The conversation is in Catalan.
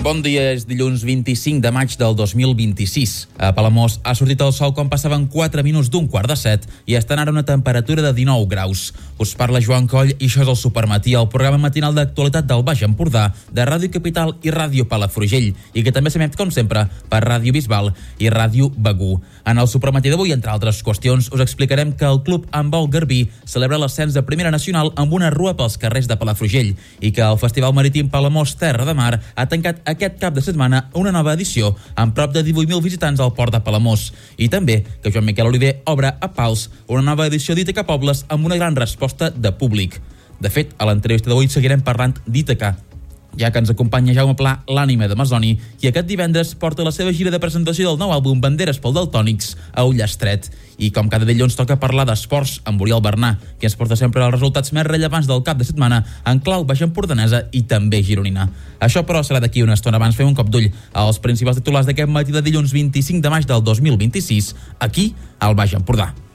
Bon dia, és dilluns 25 de maig del 2026. A Palamós ha sortit el sol quan passaven 4 minuts d'un 6:45 i estan ara una temperatura de 19 graus. Us parla Joan Coll i això és el Supermatí, el programa matinal d'actualitat del Baix Empordà, de Ràdio Capital i Ràdio Palafrugell, i que també s'emet, com sempre, per Ràdio Bisbal i Ràdio Begur. En el Supermatí d'avui, entre altres qüestions, us explicarem que el Club Handbol Garbí celebra l'ascens de Primera Nacional amb una rua pels carrers de Palafrugell i que el Festival Marítim Palamós Terra de Mar ha tancat aquest cap de setmana una nova edició amb prop de 18.000 visitants al port de Palamós. I també que Joan Miquel Oliver obre a Pals una nova edició d'Ítaca Pobles amb una gran resposta de públic. De fet, a l'entrevista d'avui seguirem parlant d'Ítaca, ja que ens acompanya Jaume Pla, l'ànima de Masoni, i aquest divendres porta la seva gira de presentació del nou àlbum Banderes pel Daltònics a Ullastret. I com cada dilluns toca parlar d'esports amb Oriol Bernà, que ens porta sempre els resultats més rellevants del cap de setmana en clau baixempordanesa i també gironina. Això, però, serà d'aquí una estona. Abans fem un cop d'ull als principals titulars d'aquest matí de dilluns 25 de maig del 2026, aquí al Baix Empordà.